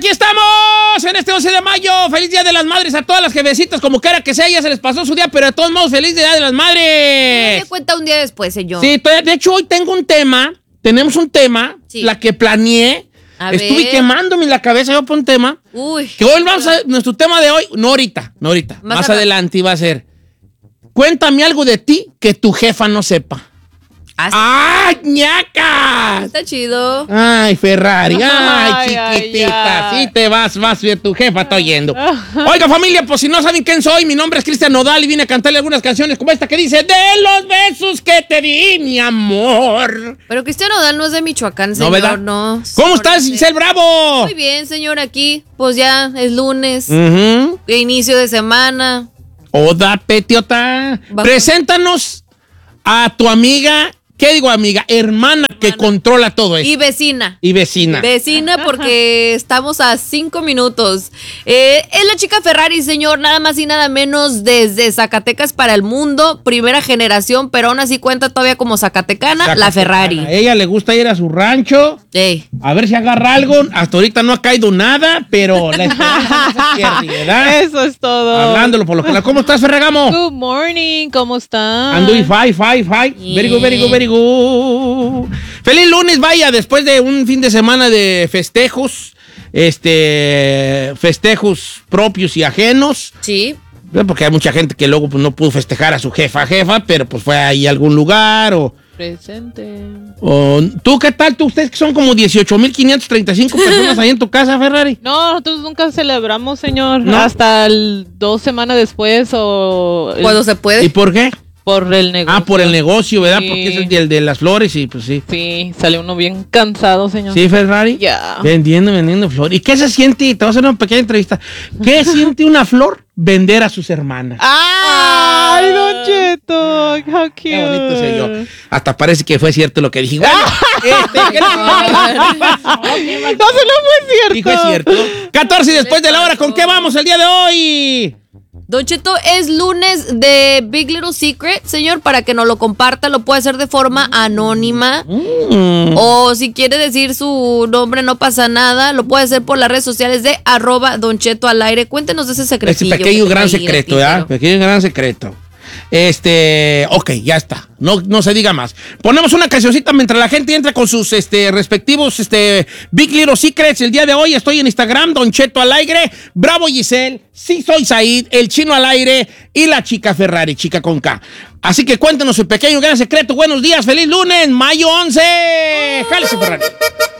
Aquí estamos en este 11 de mayo. Feliz Día de las Madres a todas las jefecitas, como quiera que sea, ya se les pasó su día, pero de todos modos, feliz Día de las Madres. Me cuenta un día después, señor. Sí, de hecho hoy tenemos un tema, sí. La que planeé. Estuve quemándome en la cabeza yo por un tema. Uy. Que hoy nuestro tema de hoy, no ahorita. Más adelante iba a ser, cuéntame algo de ti que tu jefa no sepa. ¡Ay, ñaca! Está chido. Ay, Ferrari, ay, chiquitita. Sí te vas bien, tu jefa está oyendo. Oiga, familia, pues si no saben quién soy, mi nombre es Cristian Nodal y vine a cantarle algunas canciones como esta que dice: de los besos que te di, mi amor. Pero Cristian Nodal no es de Michoacán, señor. ¿No, verdad? No. ¿Cómo estás, Giselle Bravo? Muy bien, señor, aquí. Pues ya es lunes. Uh-huh. Inicio de semana. Oda, petiota. Preséntanos a tu amiga. ¿Qué digo, amiga? Hermana que controla todo esto. Y vecina. Vecina porque estamos a 5 minutos. Es la chica Ferrari, señor, nada más y nada menos desde Zacatecas para el mundo. Primera generación, pero aún así cuenta todavía como zacatecana, la Ferrari. A ella le gusta ir a su rancho. Sí. A ver si agarra algo. Hasta ahorita no ha caído nada, pero la esperanza no se pierde, ¿verdad? Eso es todo. Hablándolo por lo que... ¿Cómo estás, Ferragamo? Good morning, ¿cómo están? I'm doing fine. Yeah. Very good. Feliz lunes, vaya, después de un fin de semana de festejos, festejos propios y ajenos. Sí. Porque hay mucha gente que luego pues, no pudo festejar a su jefa, pero pues fue ahí a algún lugar o... Presente. ¿Tú qué tal? Ustedes que son como 18,535 personas ahí en tu casa, Ferrari. No, nosotros nunca celebramos, señor. ¿No? Hasta 2 semanas después o... Cuando se puede. ¿Y por qué? Por el negocio. Por el negocio, ¿verdad? Sí. Porque es el de las flores y pues sí. Sí, sale uno bien cansado, señor. ¿Sí, Ferrari? Ya. Vendiendo flores. ¿Y qué se siente? Te voy a hacer una pequeña entrevista. ¿Qué siente una flor vender a sus hermanas? ¡Ay, Don Cheto! ¡How cute! Qué bonito soy yo. Hasta parece que fue cierto lo que dije. Bueno, No, eso no fue cierto. Dijo es cierto. 14 y después de la hora, ¿con qué vamos el día de hoy? Don Cheto, es lunes de Big Little Secret, señor, para que nos lo comparta, lo puede hacer de forma anónima. O si quiere decir su nombre, no pasa nada, lo puede hacer por las redes sociales de @DonChetoAlAire. Cuéntenos de ese secretillo. Ese pequeño gran secreto, ¿verdad? Pequeño gran secreto. Ok, ya está. No se diga más. Ponemos una cancioncita mientras la gente entra con sus respectivos Big Little Secrets. El día de hoy estoy en Instagram, Don Cheto al aire, Bravo Giselle, Sí Soy Said, El Chino al aire y la chica Ferrari, chica con K. Así que cuéntenos su pequeño gran secreto. Buenos días, feliz lunes, mayo 11. Jálese, Ferrari.